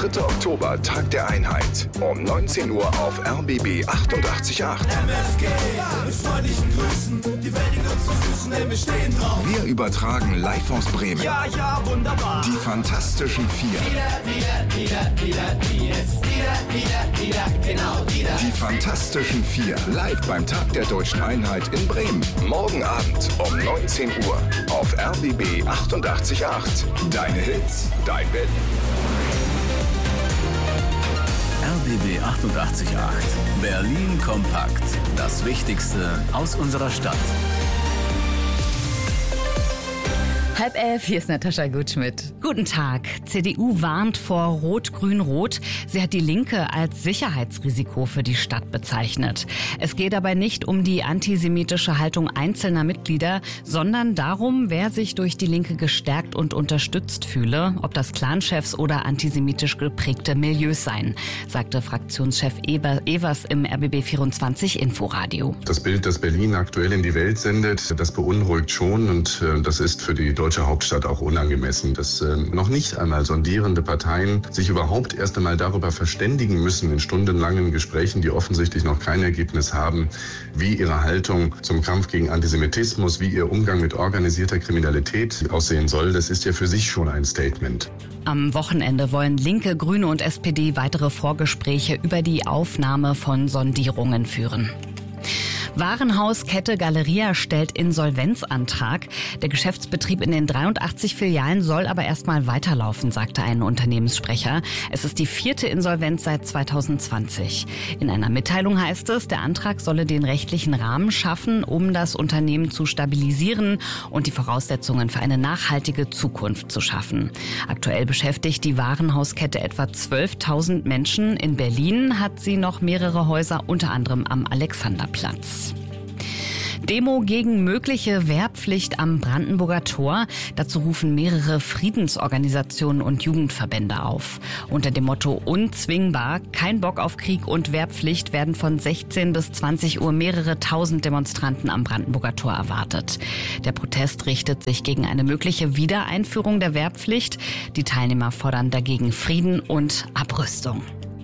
3. Oktober, Tag der Einheit. Um 19 Uhr auf RBB 88.8. MFG, mit freundlichen Grüßen, die Welt liegt uns zu Füßen, denn wir stehen drauf. Wir übertragen live aus Bremen. Ja, wunderbar. Die Fantastischen Vier. Die Fantastischen Vier. Live beim Tag der Deutschen Einheit in Bremen. Morgen Abend um 19 Uhr auf RBB 88.8. Deine Hits, dein Berlin. RBB 88.8. Berlin kompakt. Das Wichtigste aus unserer Stadt. 10:30, hier ist Natascha Gutschmidt. Guten Tag. CDU warnt vor Rot-Grün-Rot. Sie hat die Linke als Sicherheitsrisiko für die Stadt bezeichnet. Es geht dabei nicht um die antisemitische Haltung einzelner Mitglieder, sondern darum, wer sich durch die Linke gestärkt und unterstützt fühle, ob das Clanchefs oder antisemitisch geprägte Milieus seien, sagte Fraktionschef Evers im RBB24 Inforadio. Das Bild, das Berlin aktuell in die Welt sendet, das beunruhigt schon und das ist für die deutsche Hauptstadt auch unangemessen, dass noch nicht einmal sondierende Parteien sich überhaupt erst einmal darüber verständigen müssen in stundenlangen Gesprächen, die offensichtlich noch kein Ergebnis haben, wie ihre Haltung zum Kampf gegen Antisemitismus, wie ihr Umgang mit organisierter Kriminalität aussehen soll. Das ist ja für sich schon ein Statement. Am Wochenende wollen Linke, Grüne und SPD weitere Vorgespräche über die Aufnahme von Sondierungen führen. Warenhauskette Galeria stellt Insolvenzantrag. Der Geschäftsbetrieb in den 83 Filialen soll aber erstmal weiterlaufen, sagte ein Unternehmenssprecher. Es ist die 4. Insolvenz seit 2020. In einer Mitteilung heißt es, der Antrag solle den rechtlichen Rahmen schaffen, um das Unternehmen zu stabilisieren und die Voraussetzungen für eine nachhaltige Zukunft zu schaffen. Aktuell beschäftigt die Warenhauskette etwa 12.000 Menschen. In Berlin hat sie noch mehrere Häuser, unter anderem am Alexanderplatz. Demo gegen mögliche Wehrpflicht am Brandenburger Tor. Dazu rufen mehrere Friedensorganisationen und Jugendverbände auf. Unter dem Motto unzwingbar, kein Bock auf Krieg und Wehrpflicht werden von 16 bis 20 Uhr mehrere tausend Demonstranten am Brandenburger Tor erwartet. Der Protest richtet sich gegen eine mögliche Wiedereinführung der Wehrpflicht. Die Teilnehmer fordern dagegen Frieden und Abrüstung.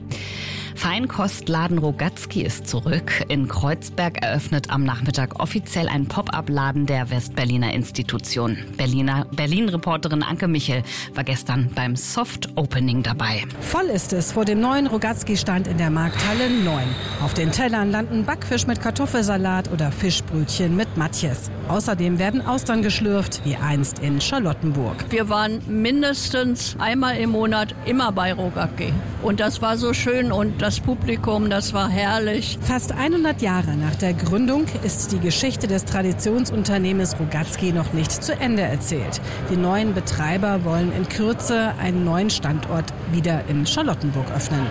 Feinkostladen Rogatski ist zurück. In Kreuzberg eröffnet am Nachmittag offiziell ein Pop-up-Laden der Westberliner Institution. Berlin-Reporterin Anke Michel war gestern beim Soft-Opening dabei. Voll ist es vor dem neuen Rogatski-Stand in der Markthalle 9. Auf den Tellern landen Backfisch mit Kartoffelsalat oder Fischbrötchen mit Matjes. Außerdem werden Austern geschlürft, wie einst in Charlottenburg. Wir waren mindestens einmal im Monat immer bei Rogatski. Und das war so schön und das Publikum, das war herrlich. Fast 100 Jahre nach der Gründung ist die Geschichte des Traditionsunternehmens Rogatski noch nicht zu Ende erzählt. Die neuen Betreiber wollen in Kürze einen neuen Standort wieder in Charlottenburg öffnen.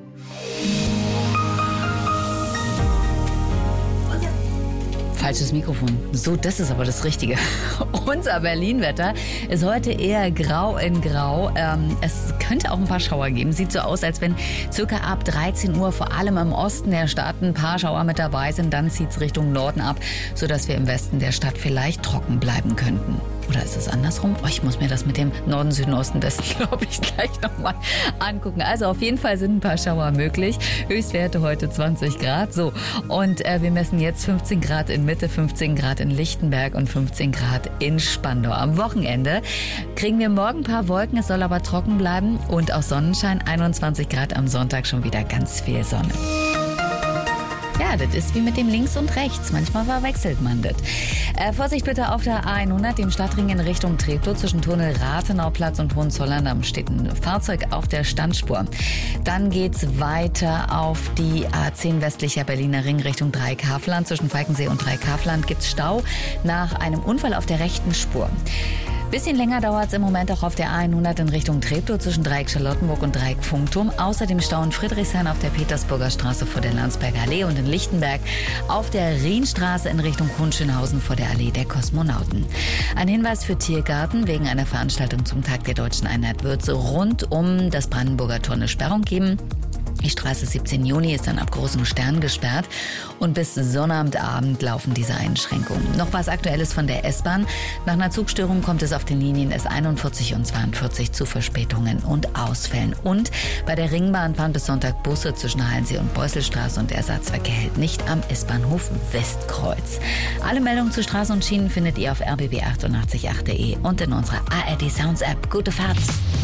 Falsches Mikrofon. So, das ist aber das Richtige. Unser Berlin-Wetter ist heute eher grau in grau. Es könnte auch ein paar Schauer geben. Sieht so aus, als wenn circa ab 13 Uhr vor allem im Osten der Stadt ein paar Schauer mit dabei sind. Dann zieht es Richtung Norden ab, sodass wir im Westen der Stadt vielleicht trocken bleiben könnten. Oder ist es andersrum? Oh, ich muss mir das mit dem Norden, Süden, Osten, Westen, glaube ich, gleich nochmal angucken. Also auf jeden Fall sind ein paar Schauer möglich. Höchstwerte heute 20 Grad. So, und wir messen jetzt 15 Grad in Mitte, 15 Grad in Lichtenberg und 15 Grad in Spandau. Am Wochenende kriegen wir morgen ein paar Wolken, es soll aber trocken bleiben und auch Sonnenschein, 21 Grad am Sonntag, schon wieder ganz viel Sonne. Ja, das ist wie mit dem Links und Rechts. Manchmal verwechselt man das. Vorsicht bitte auf der A100, dem Stadtring in Richtung Treptow. Zwischen Tunnel Rathenauplatz und Hohenzollern. Da steht ein Fahrzeug auf der Standspur. Dann geht's weiter auf die A10 westlicher Berliner Ring Richtung Dreieckhavelland. Zwischen Falkensee und Dreieckhavelland gibt's Stau nach einem Unfall auf der rechten Spur. Bisschen länger dauert es im Moment auch auf der A100 in Richtung Treptow zwischen Dreieck Charlottenburg und Dreieck Funkturm. Außerdem Stau in Friedrichshain auf der Petersburger Straße vor der Landsberger Allee und in Lichtenberg auf der Rienstraße in Richtung Hohenschönhausen vor der Allee der Kosmonauten. Ein Hinweis für Tiergarten: Wegen einer Veranstaltung zum Tag der Deutschen Einheit wird es rund um das Brandenburger Tor eine Sperrung geben. Die Straße 17 Juni ist dann ab Großem Stern gesperrt und bis Sonnabendabend laufen diese Einschränkungen. Noch was Aktuelles von der S-Bahn. Nach einer Zugstörung kommt es auf den Linien S41 und 42 zu Verspätungen und Ausfällen. Und bei der Ringbahn fahren bis Sonntag Busse zwischen Halensee und Beusselstraße und der Ersatzverkehr hält nicht am S-Bahnhof Westkreuz. Alle Meldungen zu Straßen und Schienen findet ihr auf rbb888.de und in unserer ARD Sounds App. Gute Fahrt!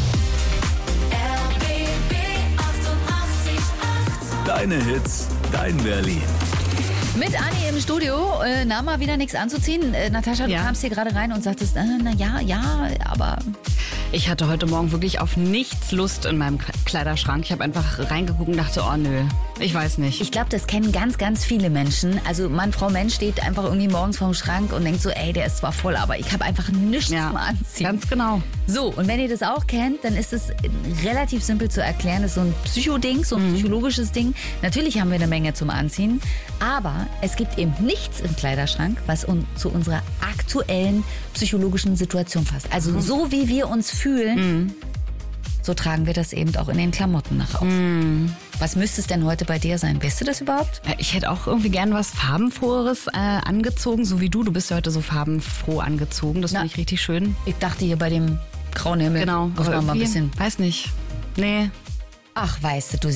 Deine Hits, dein Berlin. Mit Anni im Studio, mal wieder nichts anzuziehen. Natascha, du kamst hier gerade rein und sagtest, aber... Ich hatte heute Morgen wirklich auf nichts Lust in meinem Kleiderschrank. Ich habe einfach reingeguckt und dachte, oh nö, ich weiß nicht. Ich glaube, das kennen ganz, ganz viele Menschen. Also Mann, Frau, Mensch steht einfach irgendwie morgens vorm Schrank und denkt so, ey, der ist zwar voll, aber ich habe einfach nichts zum Anziehen. Ganz genau. So, und wenn ihr das auch kennt, dann ist es relativ simpel zu erklären. Das ist so ein Psychoding, so ein psychologisches Ding. Natürlich haben wir eine Menge zum Anziehen, aber es gibt eben nichts im Kleiderschrank, was zu unserer aktuellen psychologischen Situation passt. Also so wie wir uns fühlen, so tragen wir das eben auch in den Klamotten nach außen. Was müsste es denn heute bei dir sein? Weißt du das überhaupt? Ich hätte auch irgendwie gern was Farbenfroheres angezogen, so wie du. Du bist ja heute so farbenfroh angezogen. Das finde ich richtig schön. Ich dachte hier bei dem grauen Himmel. Genau. Muss man mal ein bisschen... Weiß nicht. Nee. Ach, weißt du,